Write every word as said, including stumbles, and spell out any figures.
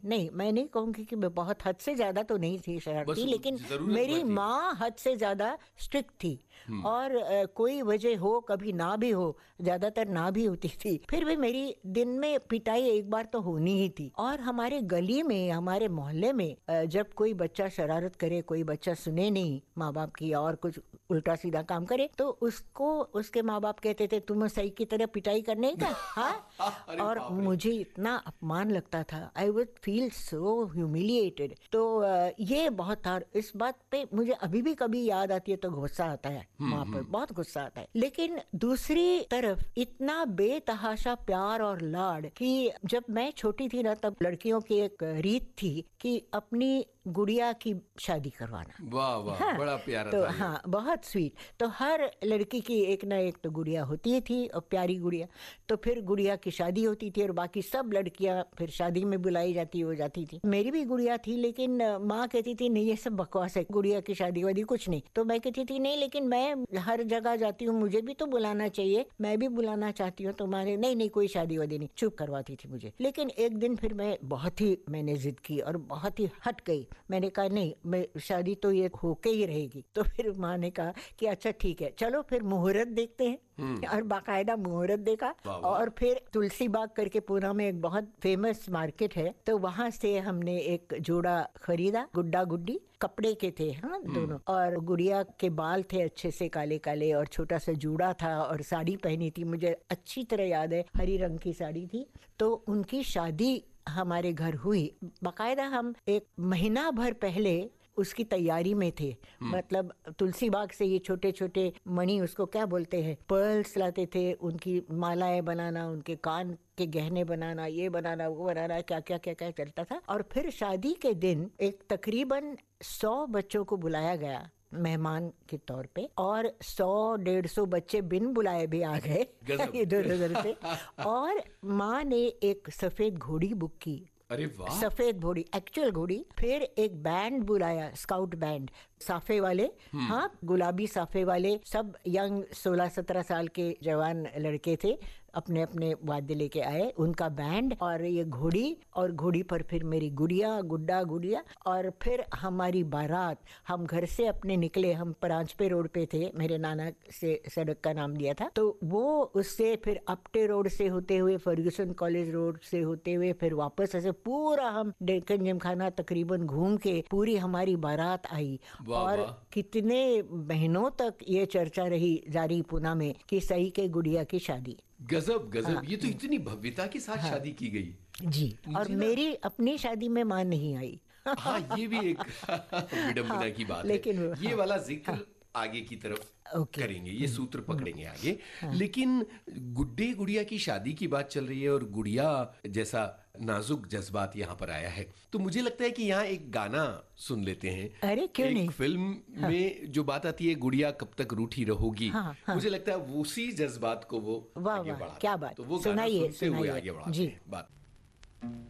नहीं, मैं नहीं कहूँगी कि मैं बहुत हद से ज्यादा तो नहीं थी शरारती, लेकिन मेरी माँ हद से ज्यादा स्ट्रिक्ट थी और आ, कोई वजह हो कभी ना भी हो, ज्यादातर ना भी होती थी, फिर भी मेरी दिन में पिटाई एक बार तो होनी ही थी। और हमारे गली में, हमारे मोहल्ले में आ, जब कोई बच्चा शरारत करे, कोई बच्चा सुने नहीं माँ बाप की और कुछ उल्टा सीधा काम करे, तो उसको उसके माँ बाप कहते थे तुम सही की तरह पिटाई करने का। हाँ, और मुझे इतना अपमान लगता था, I would feel so humiliated. तो ये बहुत था। इस बात पे मुझे अभी भी कभी याद आती है तो गुस्सा आता है माँ पर, बहुत गुस्सा आता है। लेकिन दूसरी तरफ इतना बेतहाशा प्यार और लाड कि जब मैं छोटी थी ना, तब लड़कियों की एक रीत थी कि अपनी गुड़िया की शादी करवाना। वाह वाह, हाँ, बड़ा प्यारा तो था ये। हाँ, बहुत स्वीट। तो हर लड़की की एक ना एक तो गुड़िया होती ही थी, और प्यारी गुड़िया। तो फिर गुड़िया की शादी होती थी और बाकी सब लड़कियां फिर शादी में बुलाई जाती हो जाती थी। मेरी भी गुड़िया थी, लेकिन माँ कहती थी नहीं ये सब बकवास है, गुड़िया की शादी वादी कुछ नहीं। तो मैं कहती थी नहीं, लेकिन मैं हर जगह जाती हूँ, मुझे भी तो बुलाना चाहिए, मैं भी बुलाना चाहती हूँ तुम्हारे। नहीं नहीं, कोई शादी वादी नहीं, चुप करवाती थी मुझे। लेकिन एक दिन फिर मैं बहुत ही मैंने जिद की और बहुत ही हट गई। मैंने कहा नहीं, मैं शादी तो ये होके ही रहेगी। तो फिर माँ ने कहा कि अच्छा ठीक है, चलो फिर मुहूर्त देखते हैं। और बाकायदा मुहूर्त देखा। और फिर तुलसी बाग करके पूना में एक बहुत फेमस मार्केट है, तो वहां से हमने एक जोड़ा खरीदा, गुड्डा गुड्डी कपड़े के थे, हाँ दोनों। और गुड़िया के बाल थे अच्छे से काले काले, और छोटा सा जूड़ा था, और साड़ी पहनी थी, मुझे अच्छी तरह याद है, हरी रंग की साड़ी थी। तो उनकी शादी हमारे घर हुई। बाकायदा हम एक महीना भर पहले उसकी तैयारी में थे। मतलब तुलसी बाग से ये छोटे छोटे मणि, उसको क्या बोलते हैं, पर्ल्स लाते थे, उनकी मालाएं बनाना, उनके कान के गहने बनाना, ये बनाना वो बनाना, क्या क्या क्या क्या चलता था। और फिर शादी के दिन एक तकरीबन सौ बच्चों को बुलाया गया मेहमान के तौर पे, और सौ डेढ़ सौ बच्चे बिन बुलाए भी आ गए इधर उधर से। और माँ ने एक सफेद घोड़ी बुक की। अरे वाह, सफेद घोड़ी, एक्चुअल घोड़ी। फिर एक बैंड बुलाया, स्काउट बैंड, साफे वाले, हाँ गुलाबी साफे वाले, सब यंग सोलह सत्रह साल के जवान लड़के थे, अपने अपने वाद्य लेके आए, उनका बैंड और ये घोड़ी। और घोड़ी पर फिर मेरी गुड़िया, गुड्डा गुड़िया। और फिर हमारी बारात, हम घर से अपने निकले, हम परांजपे रोड पे थे, मेरे नाना से सड़क का नाम दिया था। तो वो उससे फिर अपटे रोड से होते हुए, फर्ग्यूसन कॉलेज रोड से होते हुए, फिर वापस ऐसे पूरा हम डेक्कन जिमखाना तकरीबन घूम के पूरी हमारी बारात आई। और कितने महीनों तक ये चर्चा रही जारी पूना में कि सई के गुड़िया की शादी। गजब गजब। हाँ, ये तो इतनी भव्यता के साथ हाँ, शादी की गई जी। और मेरी अपनी शादी में मां नहीं आई। हाँ, ये भी एक विडंबना हाँ, की बात लेकिन है। ये वाला जिक्र हाँ, आगे की तरफ okay. करेंगे, ये सूत्र पकड़ेंगे आगे। हाँ। लेकिन गुड्डे गुड़िया की शादी की बात चल रही है और गुड़िया जैसा नाजुक जज्बात यहाँ पर आया है, तो मुझे लगता है कि यहाँ एक गाना सुन लेते हैं। अरे क्यों एक नहीं? फिल्म हाँ। में जो बात आती है, गुड़िया कब तक रूठी रहोगी, हाँ, हाँ। मुझे लगता है उसी जज्बात को वो आगे बढ़ा। क्या बात, तो वो सुनाइए, सुनते हुए आगे बढ़ाते हैं बात।